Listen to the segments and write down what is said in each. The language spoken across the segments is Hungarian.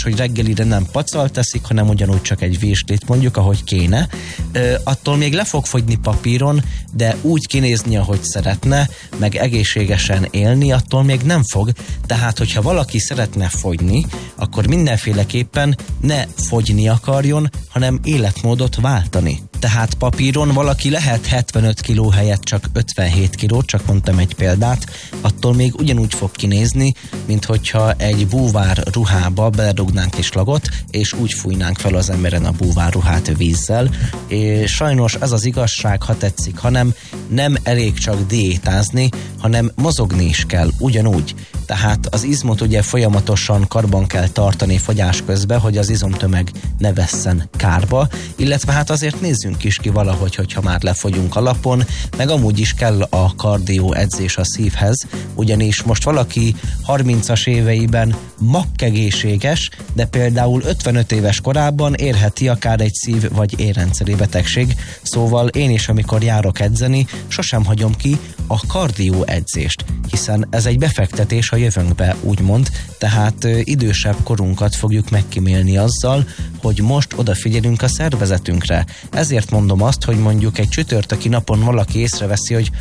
hogy reggelire nem pacalt teszik, hanem ugyanúgy csak egy virslit mondjuk, ahogy kéne, attól még le fog fogyni papíron, de úgy kinézni, ahogy szeretne, meg egészségesen élni, attól még nem fog. Tehát, hogyha valaki szeretne fogyni, akkor mindenféleképpen ne fogyni akarjon, hanem életmódot váltani. Tehát papíron valaki lehet 75 kiló helyett csak 57 kiló, csak mondtam egy példát, attól még ugyanúgy fog kinézni, mint hogyha egy búvár ruhába beledugnánk egy slagot, és úgy fújnánk fel az emberen a búvár ruhát vízzel. És sajnos ez az igazság, ha tetszik, hanem nem elég csak diétázni, hanem mozogni is kell, ugyanúgy. Tehát az izmot ugye folyamatosan karban kell tartani fogyás közben, hogy az izomtömeg ne vesszen kárba, illetve hát azért nézzünk is ki valahogy, hogyha már lefogyunk alapon, meg amúgy is kell a kardió edzés a szívhez, ugyanis most valaki 30-as éveiben makkegészséges, de például 55 éves korában érheti akár egy szív- vagy érrendszeri betegség, szóval én is, amikor járok edzeni, sosem hagyom ki a kardió edzést, hiszen ez egy befektetés a jövőnkbe, úgymond, tehát idősebb korunkat fogjuk megkímélni azzal, hogy most odafigyelünk a szervezetünkre. Ezért mondom azt, hogy mondjuk egy csütörtöki napon valaki észreveszi, hogy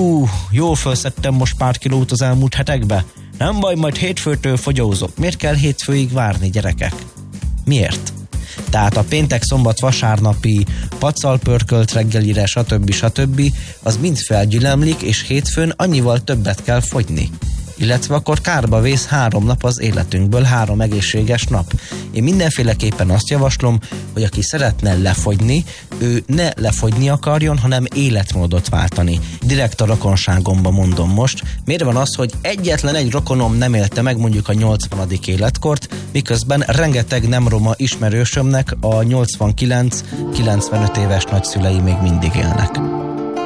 jól felszettem most pár kilót az elmúlt hetekbe. Nem baj, majd hétfőtől fogyózok. Miért kell hétfőig várni, gyerekek? Miért? Tehát a péntek, szombat, vasárnapi paccal pörkölt reggelire, stb. Az mind felgyülemlik, és hétfőn annyival többet kell fogyni. Illetve akkor kárba vész 3 nap az életünkből, 3 egészséges nap. Én mindenféleképpen azt javaslom, hogy aki szeretne lefogyni, ő ne lefogyni akarjon, hanem életmódot váltani. Direkt a rokonságomba mondom most. Miért van az, hogy egyetlen egy rokonom nem élte meg mondjuk a 80. életkort, miközben rengeteg nem roma ismerősömnek a 89-95 éves nagyszülei még mindig élnek.